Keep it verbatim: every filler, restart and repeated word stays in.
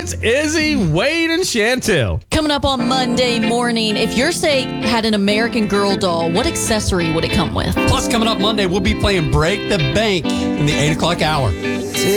It's Izzy, Wade, and Chantel. Coming up on Monday morning, if your steak had an American Girl doll, what accessory would it come with? Plus, coming up Monday, we'll be playing Break the Bank in the eight o'clock hour.